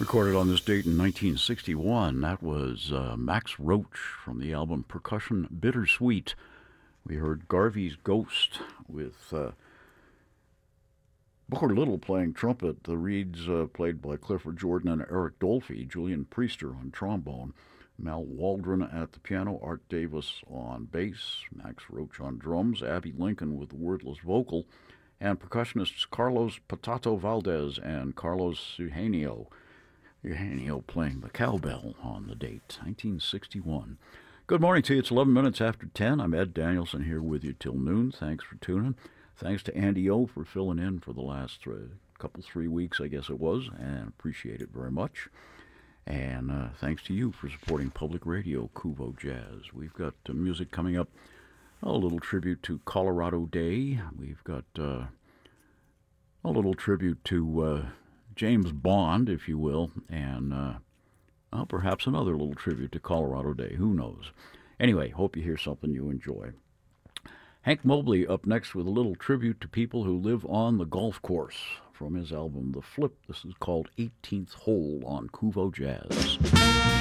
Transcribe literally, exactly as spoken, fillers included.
Recorded on this date in nineteen sixty-one, that was uh, Max Roach from the album Percussion Bittersweet. We heard Garvey's Ghost with uh, Booker Little playing trumpet, the reeds uh, played by Clifford Jordan and Eric Dolphy, Julian Priester on trombone, Mal Waldron at the piano, Art Davis on bass, Max Roach on drums, Abby Lincoln with the wordless vocal, and percussionists Carlos Patato Valdez and Carlos Eugenio. Eugenio playing the cowbell on the date, nineteen sixty-one. Good morning to you. It's eleven minutes after ten. I'm Ed Danielson here with you till noon. Thanks for tuning. Thanks to Andy O for filling in for the last three, couple, three weeks, I guess it was, and appreciate it very much. And uh, thanks to you for supporting public radio, Kuvo Jazz. We've got uh, music coming up, a little tribute to Colorado Day. We've got uh, a little tribute to uh, James Bond, if you will, and uh, well, perhaps another little tribute to Colorado Day. Who knows? Anyway, hope you hear something you enjoy. Hank Mobley up next with a little tribute to people who live on the golf course from his album The Flip. This is called eighteenth Hole on Kuvo Jazz.